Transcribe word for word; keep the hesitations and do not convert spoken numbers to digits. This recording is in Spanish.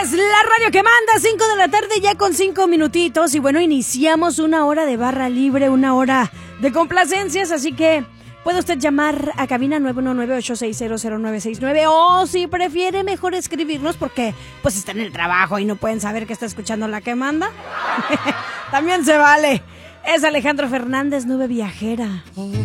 es la radio que manda, cinco de la tarde ya con cinco minutitos. Y bueno, iniciamos una hora de barra libre, una hora de complacencias, así que puede usted llamar a cabina nueve uno nueve, ocho seis cero, cero nueve seis nueve o si prefiere mejor escribirnos porque pues está en el trabajo y no pueden saber que está escuchando la que manda. También se vale. Es Alejandro Fernández, Nube Viajera.